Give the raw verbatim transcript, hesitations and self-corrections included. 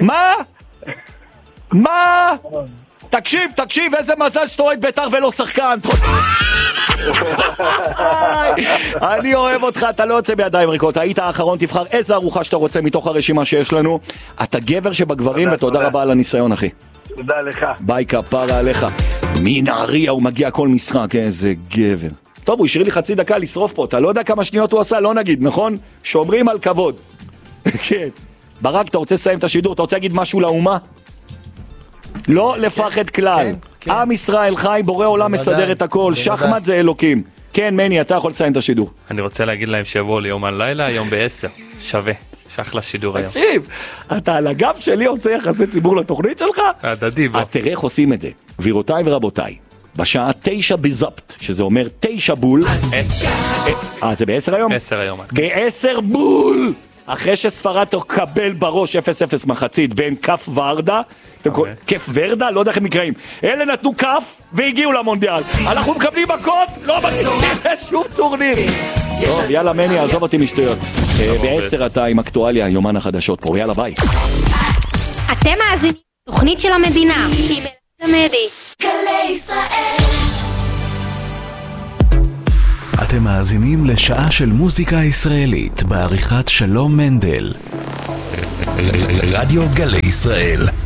מה? מה? תקשיב, תקשיב, איזה מזל שאתה רואה את בית"ר ולא שחקן. אני אוהב אותך, אתה לא יוצא בידיים ריקות. היית האחרון, תבחר איזה ארוחה שאתה רוצה מתוך הרשימה שיש לנו. אתה גבר שבגברים, ותודה רבה על הניסיון, אחי. תודה לך. ביי כפרה עליך. מנהריה הוא מגיע כל משחק, איזה גבר. טוב, הוא השאיר לי חצי דקה לשרוף פה, אתה לא יודע כמה שניות הוא עשה, לא נגיד, נכון? שומרים על כבוד. כן. ברק, אתה רוצה לסיים את השידור? אתה רוצה להגיד משהו לאומה? לא לפחד כלל. עם ישראל חי, בורא עולם מסדר את הכל, שחמט זה אלוקים. כן, מני, אתה יכול לסיים את השידור. אני רוצה להגיד להם שיבואו ליום הלילה, היום בעשר. שווה. שחלה שידור היום. תקשיב, אתה על הגב שלי עושה יחסי ציבור לתוכנית שלך? הדדי בו. אז תראה איך עושים את זה. גבירותיי ורבותיי, בשעה תשע בזפט, שזה אומר תשע בול. אה, זה בעשר היום? עשר היום. בעשר בול! אחרי שספרד תקבל בראש אפס אפס מחצית בין כף ורדה, כף ורדה, לא יודע איך הם נקראים, אלה נתנו כף והגיעו למונדיאל. אנחנו מקבלים מכות, לא מקבלים בשום טורניר. טוב, יאללה מני, עזוב אותי משטויות. בעשר אתה עם אקטואליה, יומן החדשות פה, יאללה ביי. אתם מאזינים תוכנית של המדינה עם אלעד עמדי. גלי ישראל. אתם מאזינים לשעה של מוזיקה ישראלית בעריכת שלום מנדל. רדיו גלי ישראל.